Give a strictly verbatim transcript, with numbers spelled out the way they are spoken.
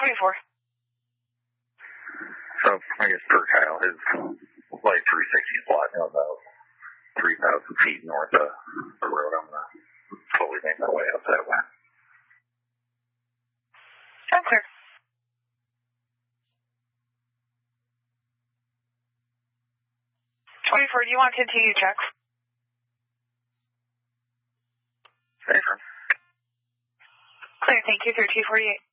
twenty-four. So, I guess per Kyle, his light three sixty is blocking about three thousand feet north of the road. I'm going to slowly make my way up that way. I'm clear. twenty-four, do you want continued checks? Safer. Clear, thank you, through two forty-eight.